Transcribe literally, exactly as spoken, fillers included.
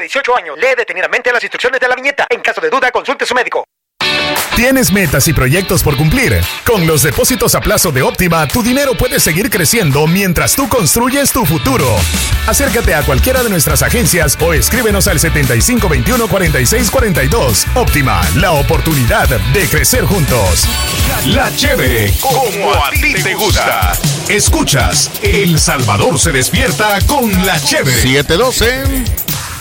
dieciocho años. Lee detenidamente las instrucciones de la viñeta. En caso de duda, consulte a su médico. ¿Tienes metas y proyectos por cumplir? Con los depósitos a plazo de Óptima, tu dinero puede seguir creciendo mientras tú construyes tu futuro. Acércate a cualquiera de nuestras agencias o escríbenos al setenta y cinco veintiuno cuarenta y seis cuarenta y dos. Óptima, la oportunidad de crecer juntos. La chévere, como a ti te gusta. Escuchas, El Salvador se despierta con La Chévere. siete doce.